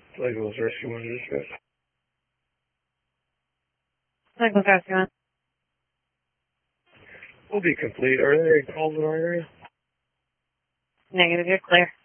Douglas Rescue 1 dispatch. Douglas Rescue 1. Will be complete. Are there any calls in our area? Negative, you're clear.